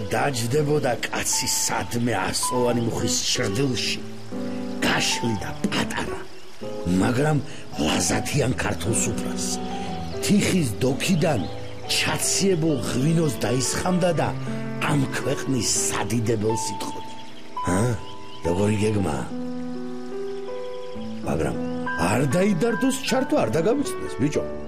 დაჯდებოდა კაცი სადმე ასოვანი მუხის ჭრდილში, გაშლიდა პატარა, მაგრამ ლაზათიან ქართულ სუფრას. თიხის დოქიდან ჩაციებულ ღვინოს დაისხამდა და ამ ქვეყნის სადიდებელს იტყოდა. როგორი გეგმა? მაგრამ არ დაიდარდოს ჩართვა, არ დაგამიწდეს, ბიჭო.